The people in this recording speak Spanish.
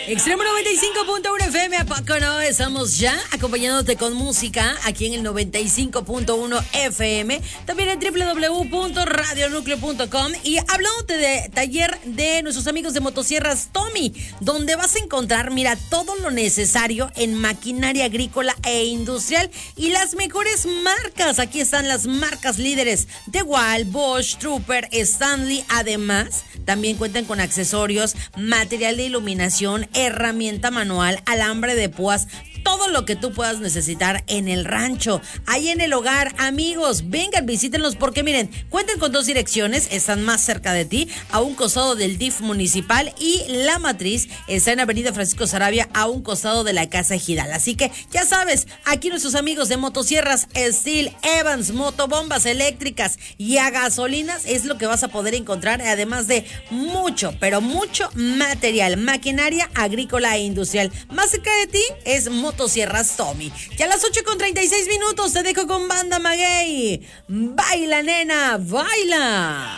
Extremo 95.1 FM, ¿a poco no? Estamos ya acompañándote con música aquí en el 95.1 FM, también en www.radionucleo.com y hablándote de taller de nuestros amigos de Motosierras Tommy, donde vas a encontrar, mira, todo lo necesario en maquinaria agrícola e industrial y las mejores marcas. Aquí están las marcas líderes de DeWalt, Bosch, Trooper, Stanley. Además, también cuentan con accesorios, material de iluminación, herramienta manual, alambre de púas, todo lo que tú puedas necesitar en el rancho, ahí en el hogar. Amigos, vengan, visítenlos porque miren, cuentan con 2 direcciones, están más cerca de ti, a un costado del DIF municipal y la matriz está en Avenida Francisco Sarabia, a un costado de la Casa Ejidal. Así que ya sabes, aquí nuestros amigos de Motosierras Steel, Evans, motobombas eléctricas y a gasolinas es lo que vas a poder encontrar, además de mucho, pero mucho material, maquinaria agrícola e industrial. Más cerca de ti es Motosierras Tommy. Ya a las 8:36 te dejo con Banda Maguey. Baila, nena, baila.